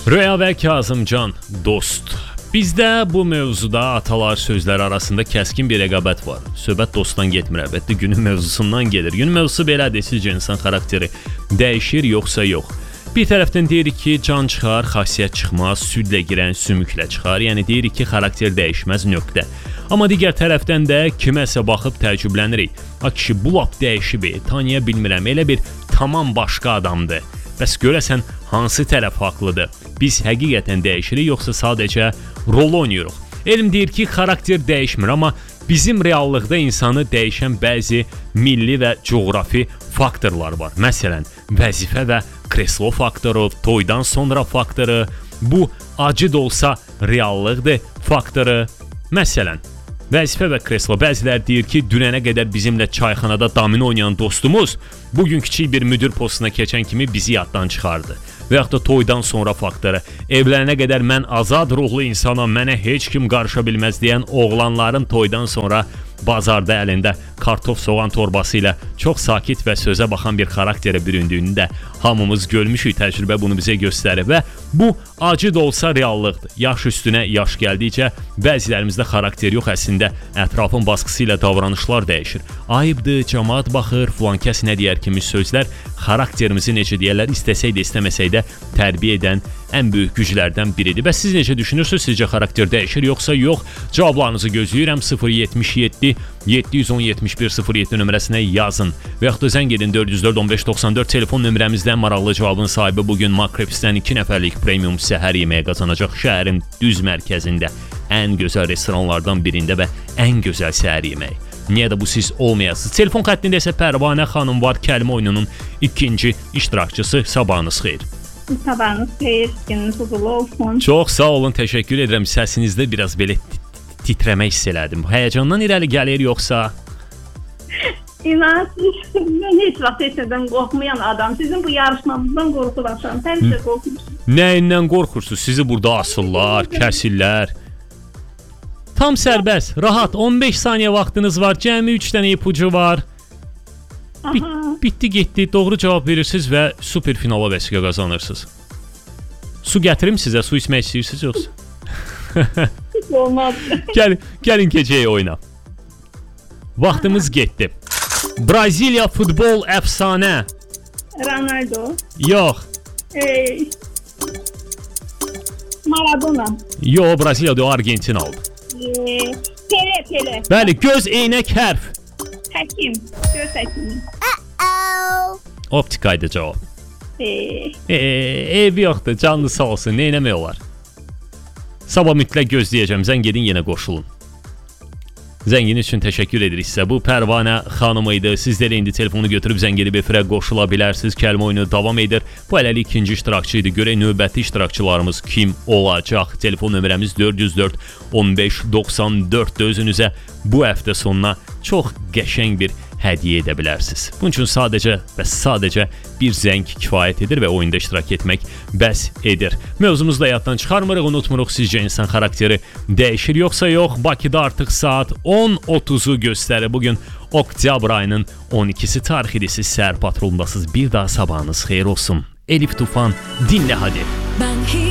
Röya və Kazımcan dost. Bizdə bu mövzuda atalar sözləri arasında kəskin bir rəqabət var. Söhbət dostdan getmir, əlbəttə günün mövzusundan gedir. Günün mövzusu belədir, sizcə insan xarakteri dəyişir yoxsa yox? Bir tərəfdən deyirik ki, can çıxar, xasiyyət çıxmaz, südlə girən sümüklə çıxar. Yəni deyirik ki, xarakter dəyişməz nöqtə. Amma digər tərəfdən də kiməsə baxıb təəccüblənirik. A kişi bu lap dəyişib, tanıya bilmirəm, elə bir tamam başqa adamdır. Bəs görəsən hansı tərəf haqlıdır? Biz həqiqətən dəyişirik yoxsa sadəcə rol oynayırıq? Elm deyir ki, xarakter dəyişmir, amma bizim reallıqda insanı dəyişən bəzi milli və coğrafi faktorlar var. Məsələn, vəzifə və kreslo faktoru, toydan sonra faktoru, bu acı da olsa reallıqdır faktoru. Məsələn, vəzifə və kreslo. Bəzilər deyir ki, dünənə qədər bizimlə çayxanada domino oynayan dostumuz bugün kiçik bir müdür postuna keçən kimi bizi yaddan çıxardı. Və yaxud da toydan sonra faktoru. Evlənənə qədər mən azad ruhlu insanam, mənə heç kim qarışa bilməz deyən oğlanların toydan sonra bazarda əlində kartof soğan torbası ilə çox sakit və sözə baxan bir xarakterə büründüyünü də hamımız görmüşük, təcrübə bunu bizə göstərir və bu acı da olsa reallıqdır. Yaş üstünə yaş gəldikcə bəzilərimizdə xarakter yox, əslində ətrafın baskısı ilə davranışlar dəyişir. Ayıbdır, cəmaət baxır, filan kəs nə deyər kimi sözlər xarakterimizi necə deyərlər, istəsək də istəməsək də tərbiyə edən ən böyük güclərdən biridir. Bəs siz necə düşünürsünüz? Sizcə xarakter dəyişir yoxsa yox? Cavablarınızı gözləyirəm. 077 710 71 07 nömrəsinə yazın. Və yaxud da zəng edin 404 15 94 telefon nömrəmizdən. Maraqlı cavabın sahibi bugün Makrepsdən 2 nəfərlik premium səhər yeməyi qazanacaq. Şəhərin düz mərkəzində ən gözəl restoranlardan birində və ən gözəl səhər yeməyi. Niyə də bu siz olmayasınız? Telefon xəttində isə Pərvanə xanım var, kəlmə oyununun ikinci iştirakçısı. Sabahınız xeyir. Sabahınız xeyir, gününüz uğurlu olsun. Çox sağ olun, təşəkkür edirəm. Səsinizdə biraz belə titrəmək hiss elədim. Həyəcandan irəli gəlir yoxsa? İnan, mən heç vaxt etmədən qorxmayan adam. Sizin bu yarışmamızdan qorxulaşam. Həmişə qorxmuşum. Nəyindən qorxursunuz? Sizi burada asırlar, kəsirlər. Tam sərbəst, rahat, 15 saniyə vaxtınız var, cəmi 3 dənə ipucu var. Bitdi, getdi, doğru cavab verirsiniz və super finala vəsiqə qazanırsınız. Su gətirim sizə, su içmək istəyirsiniz yoxsa? Olmaz. Gəlin gecəyə oyna. Vaxtımız getdi. Braziliya futbol əfsanə. Ronaldo. Yox. Maradona. Yox, Braziliyada o Argentinalıdır. Pele. Bəli, göz eynək hərf. Həkim. Göz həkimi. Optikaydı cavab. Ev yoxdur, canlı sağ olsun, nə eləmək olar? Sabah mütləq gözləyəcəm, zəng edin yenə qoşulun. Zəngin üçün təşəkkür edirik sizə. Bu Pərvanə xanım idi. Sizlər indi telefonu götürüb zəng edib efirə qoşula bilərsiniz. Kəlmə oyunu davam edir. Bu hələlik ikinci iştirakçı idi. Görək növbəti iştirakçılarımız kim olacaq? Telefon nömrəmiz 404 15 94. Özünüzə bu həftə sonuna çox qəşəng bir hədiyyə edə bilərsiniz. Bunun üçün sadəcə bir zəng kifayət edir və oyunda iştirak etmək bəs edir. Mövzumuzu da yaddan çıxarmırıq, unutmuruq. Sizcə insan xarakteri dəyişir yoxsa yox? Bakıda artıq saat 10:30-u göstərir. Bugün oktyabr ayının 12-si tarixidir. Siz səhər patrolundasınız. Bir daha sabahınız xeyir olsun. Elif Tufan, dinlə hadi.